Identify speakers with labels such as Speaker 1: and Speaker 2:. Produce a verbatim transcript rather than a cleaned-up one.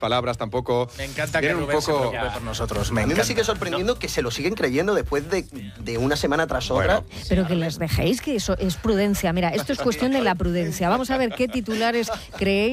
Speaker 1: palabras tampoco.
Speaker 2: Me encanta que
Speaker 1: Vienen un
Speaker 2: Rubén se
Speaker 1: poco...
Speaker 2: preocupe por nosotros. Me
Speaker 3: A mí me
Speaker 2: encanta.
Speaker 3: sigue sorprendiendo que se lo siguen creyendo después de, de una semana tras otra.
Speaker 1: Bueno.
Speaker 4: Pero que les dejéis, que eso es prudencia. Mira, esto es cuestión de la prudencia. Vamos a ver qué titulares creéis